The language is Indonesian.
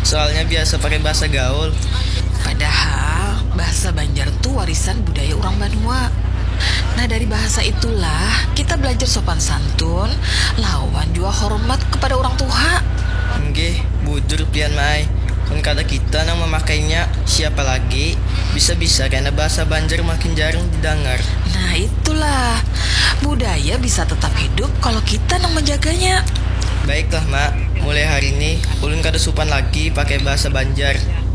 Soalnya biasa pakai bahasa gaul. Padahal bahasa Banjar tuh warisan budaya orang Banua. Nah, dari bahasa itulah kita belajar sopan santun, lawan juga hormat kepada orang tua. Nggih, budur pian mai. Kan kada kita nang memakainya, siapa lagi bisa-bisa karena bahasa Banjar makin jarang didengar. Nah, itulah budaya bisa tetap hidup kalau kita yang menjaganya. Baiklah, Mak. Mulai hari ini ulun kada supan lagi pakai bahasa Banjar.